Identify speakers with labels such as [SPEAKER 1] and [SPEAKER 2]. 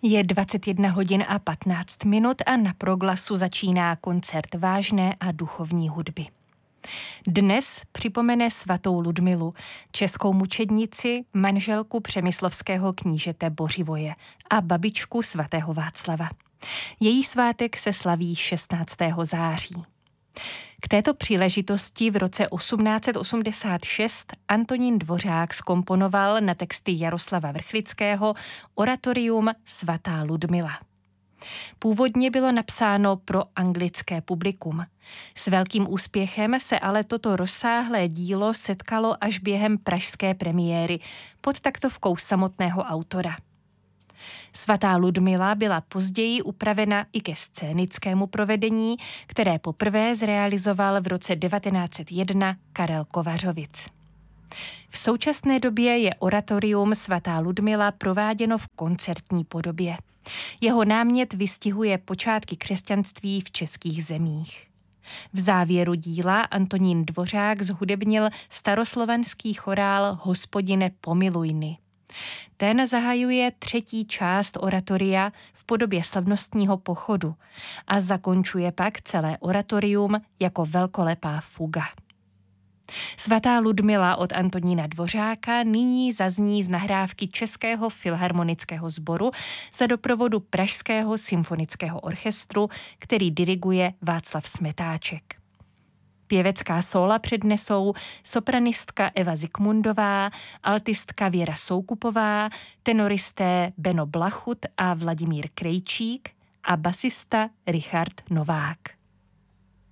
[SPEAKER 1] Je 21 hodin a 15 minut a na Proglasu začíná koncert vážné a duchovní hudby. Dnes připomene svatou Ludmilu, českou mučednici, manželku přemyslovského knížete Bořivoje a babičku svatého Václava. Její svátek se slaví 16. září. K této příležitosti v roce 1886 Antonín Dvořák zkomponoval na texty Jaroslava Vrchlického oratorium Svatá Ludmila. Původně bylo napsáno pro anglické publikum. S velkým úspěchem se ale toto rozsáhlé dílo setkalo až během pražské premiéry pod taktovkou samotného autora. Svatá Ludmila byla později upravena i ke scénickému provedení, které poprvé zrealizoval v roce 1901 Karel Kovařovic. V současné době je oratorium Svatá Ludmila prováděno v koncertní podobě. Jeho námět vystihuje počátky křesťanství v českých zemích. V závěru díla Antonín Dvořák zhudebnil staroslovanský chorál Hospodine pomilujny. Ten zahajuje třetí část oratoria v podobě slavnostního pochodu a zakončuje pak celé oratorium jako velkolepá fuga. Svatá Ludmila od Antonína Dvořáka nyní zazní z nahrávky Českého filharmonického sboru za doprovodu Pražského symfonického orchestru, který diriguje Václav Smetáček. Pěvecká sóla přednesou sopranistka Eva Zikmundová, altistka Věra Soukupová, tenoristé Beno Blachut a Vladimír Krejčík a basista Richard Novák.